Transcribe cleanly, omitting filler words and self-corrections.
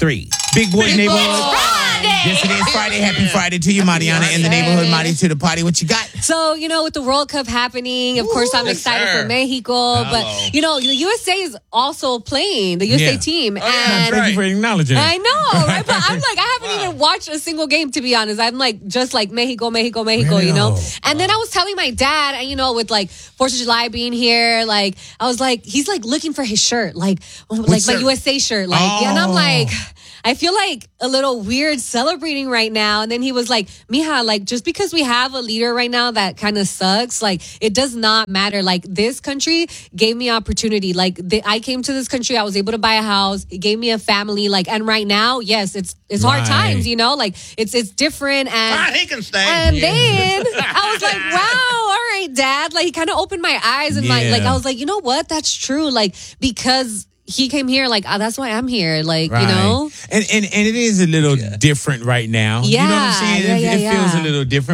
3. Big Boys Neighborhood. Friday. Yes, it is Friday. Happy Friday to you, Mariana, in the neighborhood. Marty to the party. What you got? So, with the World Cup happening, of course, I'm excited for Mexico. But, the USA is also playing, the USA team. And Thank you for acknowledging it. I know, right? But I'm like, I haven't even watched a single game, to be honest. I'm like, just like Mexico, Really? And then I was telling my dad, and, with like 4th of July being here, like, I was like, he's like looking for his shirt, like my USA shirt. Like, and I'm like, I feel like a little weird celebrating right now. And then he was like, Mija, like, just because we have a leader right now that kind of sucks, like, it does not matter. Like, this country gave me opportunity. Like, I came to this country, I was able to buy a house. It gave me a family. Like, and right now, yes, it's hard times, like, it's different. And he can stay. And then I was like, wow, all right, Dad. Like, he kind of opened my eyes and like I was like, you know what? That's true. Like, because he came here, like, that's why I'm here. Like, And it is a little different right now. Yeah. You know what I'm saying? It feels a little different.